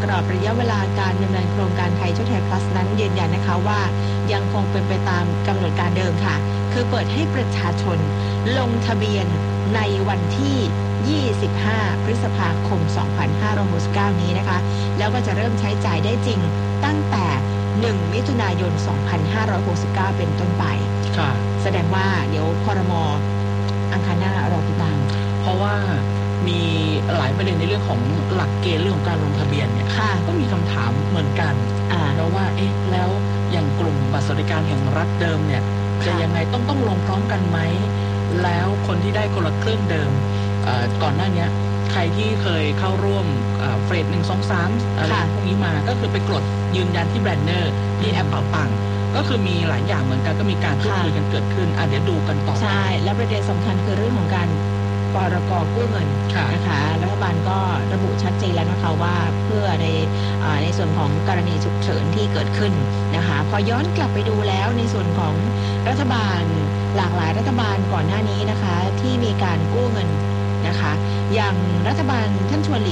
ตลอดระยะเวลาการดำเนินโครงการไทยชดเชย plus นั้นยืนยันนะคะว่ายังคงเป็นไปตามกำหนดการเดิมค่ะคือเปิดให้ประชาชนลงทะเบียนในวันที่ 25 พฤษภาคม 2569 นี้นะคะแล้วก็จะเริ่มใช้จ่ายได้จริงตั้งแต่ 1 มิถุนายน 2569 เป็นต้นไปค่ะแสดงว่าเดี๋ยวครม.อังคารหน้ารอติดตามเพราะว่ามีหลายประเด็นในเรื่องของหลักเกณฑ์เรื่องของการลงทะเบียนเนี่ยก็มีคำถามเหมือนกันแล้วว่าแล้วอย่างกลุ่มบัตรสวัสดิการแห่งรัฐเดิมเนี่ยจะยังไงต้องลงพร้อมกันไหมแล้วคนที่ได้คนละครึ่งเดิมก่อนหน้านี้ใครที่เคยเข้าร่วมเฟส1 2 3อะไรพวกนี้มาก็คือไปกดยืนยันที่แบรนเนอร์ที่แอปเป่าตังค์ก็คือมีหลายอย่างเหมือนกันก็มีการพูดคุยกันเกิดขึ้นเดี๋ยวดูกันต่อใช่และประเด็นสำคัญคือเรื่องของการปรก.กู้เงินนะคะรัฐบาลก็ระบุชัดเจนแล้วนะคะว่าเพื่อในส่วนของกรณีฉุกเฉินที่เกิดขึ้นนะคะพอย้อนกลับไปดูแล้วในส่วนของรัฐบาลหลากหลายรัฐบาลก่อนหน้านี้นะคะที่มีการกู้เงินนะคะอย่างรัฐบาลท่านชวนหลี